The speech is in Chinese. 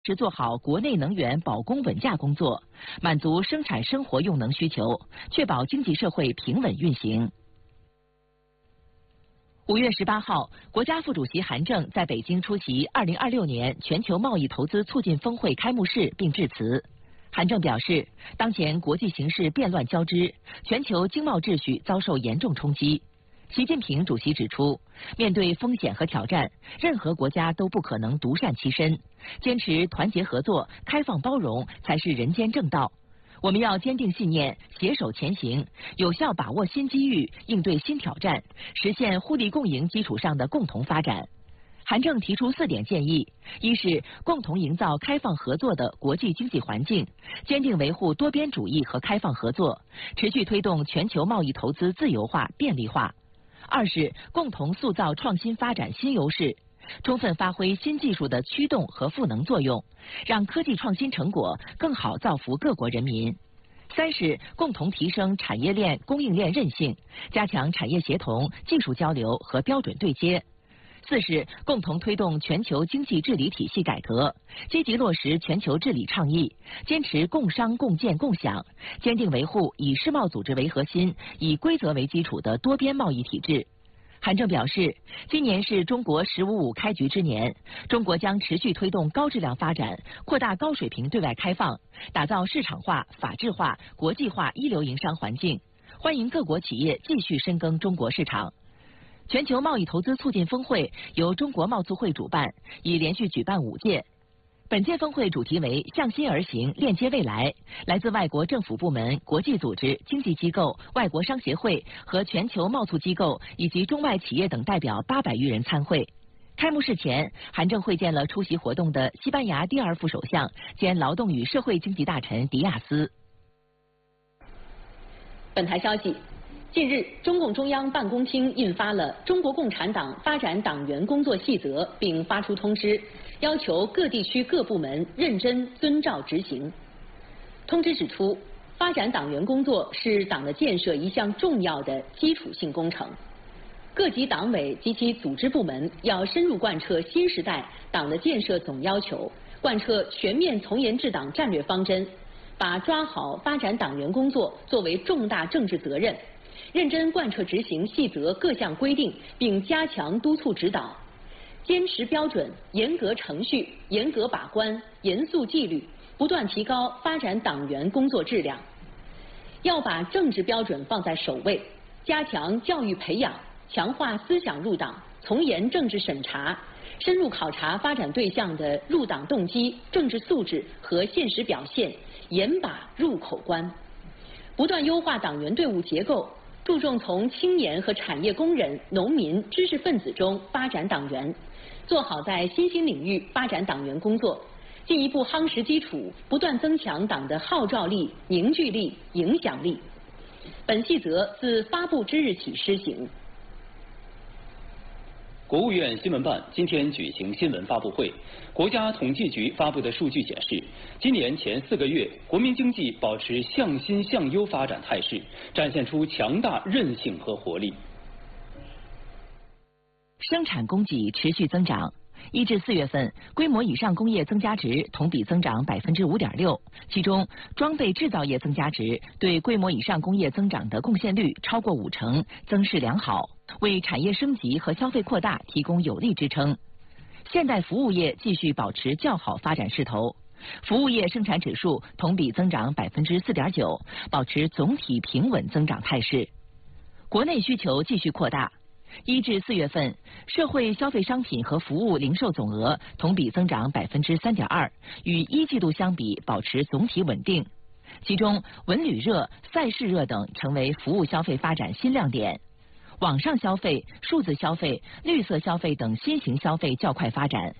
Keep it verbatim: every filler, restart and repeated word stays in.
是做好国内能源保供稳价工作，满足生产生活用能需求，确保经济社会平稳运行。五月十八号，国家副主席韩正在北京出席二零二六年全球贸易投资促进峰会开幕式并致辞。韩正表示，当前国际形势变乱交织，全球经贸秩序遭受严重冲击。习近平主席指出，面对风险和挑战，任何国家都不可能独善其身，坚持团结合作、开放包容才是人间正道。我们要坚定信念，携手前行，有效把握新机遇，应对新挑战，实现互利共赢基础上的共同发展。韩正提出四点建议：一是共同营造开放合作的国际经济环境，坚定维护多边主义和开放合作，持续推动全球贸易投资自由化、便利化；二是共同塑造创新发展新优势，充分发挥新技术的驱动和赋能作用，让科技创新成果更好造福各国人民；三是共同提升产业链供应链韧性，加强产业协同、技术交流和标准对接；四是共同推动全球经济治理体系改革，积极落实全球治理倡议，坚持共商共建共享，坚定维护以世贸组织为核心、以规则为基础的多边贸易体制。韩正表示，今年是中国“十五五”开局之年，中国将持续推动高质量发展，扩大高水平对外开放，打造市场化、法治化、国际化一流营商环境，欢迎各国企业继续深耕中国市场。全球贸易投资促进峰会由中国贸促会主办，已连续举办五届。本届峰会主题为“向心而行，链接未来”，来自外国政府部门、国际组织、经济机构、外国商协会和全球贸促机构以及中外企业等代表八百余人参会。开幕式前，韩正会见了出席活动的西班牙第二副首相兼劳动与社会经济大臣迪亚斯。 本台消息。近日，中共中央办公厅印发了《中国共产党发展党员工作细则》，并发出通知，要求各地区各部门认真遵照执行。通知指出，发展党员工作是党的建设一项重要的基础性工程，各级党委及其组织部门要深入贯彻新时代党的建设总要求，贯彻全面从严治党战略方针，把抓好发展党员工作作为重大政治责任。认真贯彻执行细则各项规定，并加强督促指导，坚持标准、严格程序、严格把关、严肃纪律，不断提高发展党员工作质量。要把政治标准放在首位，加强教育培养，强化思想入党，从严政治审查，深入考察发展对象的入党动机、政治素质和现实表现，严把入口关，不断优化党员队伍结构。注重从青年和产业工人、农民、知识分子中发展党员，做好在新兴领域发展党员工作，进一步夯实基础，不断增强党的号召力、凝聚力、影响力。本细则自发布之日起施行。 国务院新闻办今天举行新闻发布会，国家统计局发布的数据显示，今年前四个月，国民经济保持向新向优发展态势，展现出强大韧性和活力。 生产供给持续增长。一至四月份，规模以上工业增加值同比增长百分之五点六，其中装备制造业增加值对规模以上工业增长的贡献率超过五成，增势良好，为产业升级和消费扩大提供有力支撑。现代服务业继续保持较好发展势头，服务业生产指数同比增长百分之四点九，保持总体平稳增长态势。国内需求继续扩大。一至四月份，社会消费商品和服务零售总额同比增长百分之三点二，与一季度相比保持总体稳定。其中，文旅热、赛事热等成为服务消费发展新亮点。网上消费、数字消费、绿色消费等新型消费较快发展。